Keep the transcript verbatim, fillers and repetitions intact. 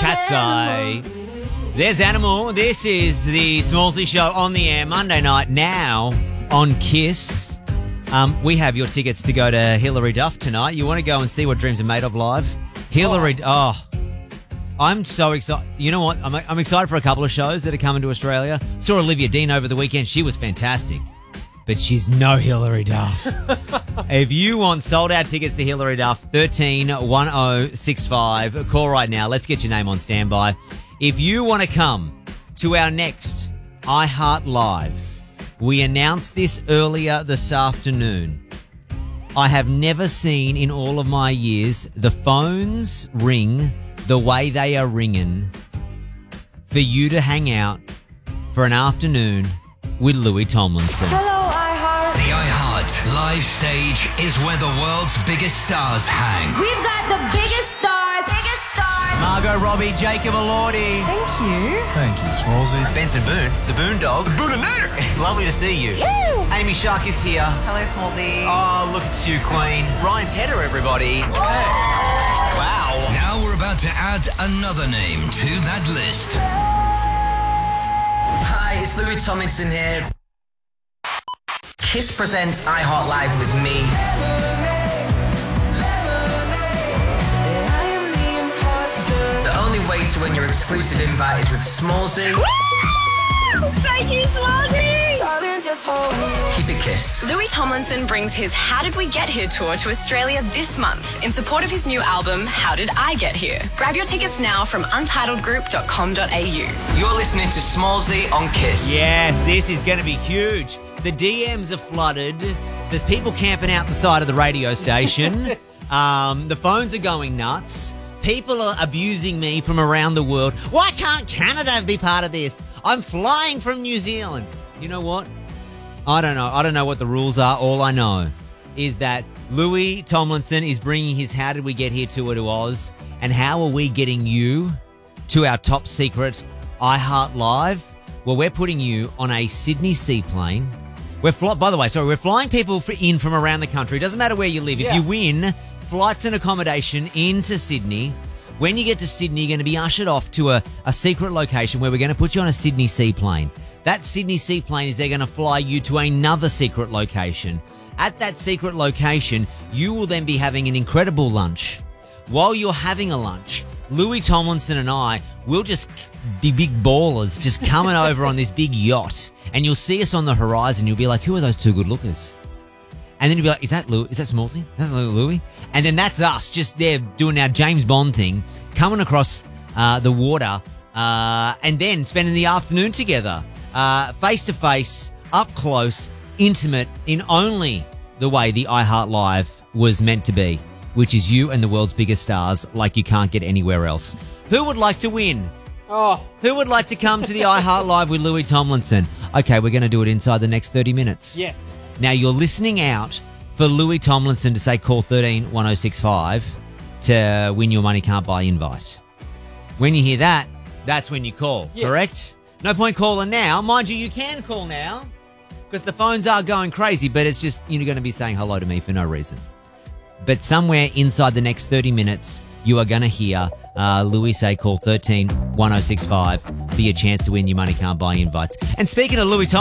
Cat's Eye. There's Animal. This is the Smallsy Show on the air Monday night now on Kiss. Um, we have your tickets to go to Hilary Duff tonight. You want to go and see what Dreams Are Made Of live? Hilary, oh, oh I'm so excited. You know what? I'm, I'm excited for a couple of shows that are coming to Australia. Saw Olivia Dean over the weekend. She was fantastic. But she's no Hilary Duff. If you want sold-out tickets to Hilary Duff, thirteen one oh six five. Call right now. Let's get your name on standby. If you want to come to our next iHeart Live, we announced this earlier this afternoon. I have never seen in all of my years the phones ring the way they are ringing for you to hang out for an afternoon with Louis Tomlinson. Hello, iHeart. The iHeart Live stage is where the world's biggest stars hang. We've got the biggest stars. Biggest stars. Margot Robbie, Jacob Elordi. Thank you. Thank you, Smallsy. Benson Boone, the Boondog. The Booninator. Lovely to see you. Woo! Amy Shark is here. Hello, Smallsy. Oh, look at you, Queen. Ryan Tedder, everybody. Wow. Now we're about to add another name to that list. Hi, it's Louis Tomlinson here. Kiss presents iHeart Live with me. The only way to win your exclusive invite is with Smallsy. Thank you, Smallsy. Keep it kissed. Louis Tomlinson brings his How Did We Get Here tour to Australia this month in support of his new album, How Did I Get Here? Grab your tickets now from untitled group dot com dot a u. You're listening to Smallsy on Kiss. Yes, this is going to be huge. The D Ms are flooded. There's people camping out the side of the radio station. um, the phones are going nuts. People are abusing me from around the world. Why can't Canada be part of this? I'm flying from New Zealand. You know what? I don't know. I don't know what the rules are. All I know is that Louis Tomlinson is bringing his How Did We Get Here tour to Oz. And how are we getting you to our top secret iHeart Live? Well, we're putting you on a Sydney seaplane. We're fly- By the way, sorry, we're flying people for- in from around the country. It doesn't matter where you live. Yeah. If you win flights and accommodation into Sydney, when you get to Sydney, you're going to be ushered off to a, a secret location where we're going to put you on a Sydney seaplane. That Sydney seaplane is they're going to fly you to another secret location. At that secret location, you will then be having an incredible lunch. While you're having a lunch, Louis Tomlinson and I will just be big ballers just coming over on this big yacht. And you'll see us on the horizon. You'll be like, who are those two good lookers? And then you'll be like, is that Louis? Is that Smallsy? That's Louis? And then that's us just there doing our James Bond thing, coming across uh, the water uh, and then spending the afternoon together. Uh, face-to-face, up close, intimate, in only the way the iHeart Live was meant to be, which is you and the world's biggest stars like you can't get anywhere else. Who would like to win? Oh, Who would like to come to the iHeart Live with Louis Tomlinson? Okay, we're going to do it inside the next thirty minutes. yes. Now, you're listening out for Louis Tomlinson to say call thirteen one oh six five to win your Money Can't Buy invite. When you hear that, that's when you call, Yeah. correct? No point calling now. Mind you, you can call now because the phones are going crazy, but it's just you're going to be saying hello to me for no reason. But somewhere inside the next thirty minutes, you are going to hear uh, Louis say call thirteen one oh six five for your chance to win your Money Can't Buy invites. And speaking of Louis Tomlinson,